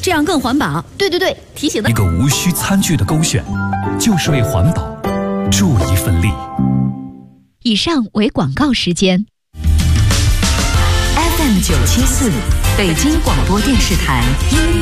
这样更环保。对，提醒的一个无需餐具的勾选，就是为环保助一份力。 以上为广告时间。 FM 974，北京广播电视台音乐。